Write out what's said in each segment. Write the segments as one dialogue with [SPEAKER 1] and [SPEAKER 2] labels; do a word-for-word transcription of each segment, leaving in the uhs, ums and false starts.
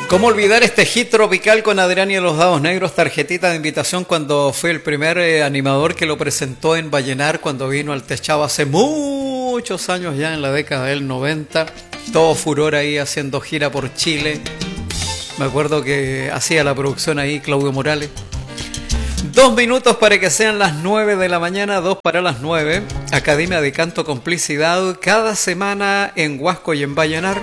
[SPEAKER 1] ¿Cómo olvidar este hit tropical con Adrián y los Dados Negros? Tarjetita de invitación cuando fue el primer eh, animador que lo presentó en Vallenar cuando vino al Techado hace muchos años ya, en la década del noventa. Todo furor ahí haciendo gira por Chile. Me acuerdo que hacía la producción ahí Claudio Morales. Dos minutos para que sean las nueve de la mañana, dos para las nueve. Academia de Canto Complicidad, cada semana en Huasco y en Vallenar.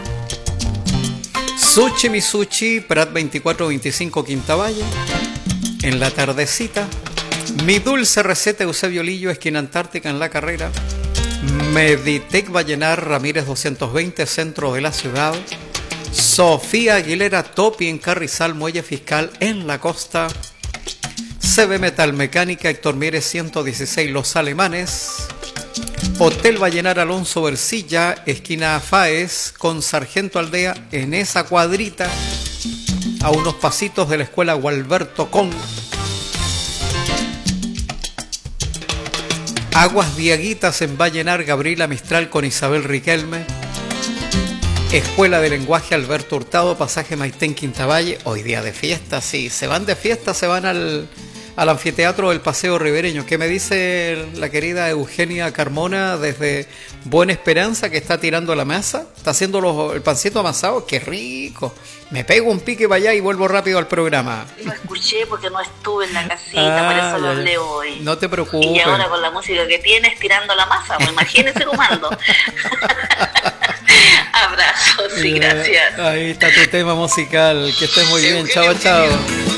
[SPEAKER 1] Sushi Misuchi, Prat veinticuatro veinticinco Quinta Valle. En la tardecita, Mi Dulce Receta, Eusebio Lillo, esquina Antártica en La Carrera. Meditec Vallenar, Ramírez doscientos veinte, centro de la ciudad. Sofía Aguilera, Topi en Carrizal, Muelle Fiscal en la costa. C B Metal Mecánica, Héctor Mieres ciento dieciséis, Los Alemanes. Hotel Vallenar Alonso Versilla, esquina Faes, con Sargento Aldea, en esa cuadrita, a unos pasitos de la escuela Gualberto Con. Aguas Diaguitas en Vallenar, Gabriela Mistral con Isabel Riquelme. Escuela de Lenguaje Alberto Hurtado, pasaje Maitén Quinta Valle. Hoy día de fiesta, sí, se van de fiesta, se van al... al anfiteatro del Paseo Ribereño. ¿Qué me dice la querida Eugenia Carmona desde Buena Esperanza, que está tirando la masa? Está haciendo los, el pancito amasado. ¡Qué rico! Me pego un pique para allá y vuelvo rápido al programa.
[SPEAKER 2] Lo escuché porque no estuve en la casita, ah, por eso lo leo hoy.
[SPEAKER 1] No te preocupes.
[SPEAKER 2] Y ahora con la música que tienes, tirando la masa, pues imagínese comando. Abrazos y gracias.
[SPEAKER 1] Ahí está tu tema musical. Que estés muy bien. Chao, chao.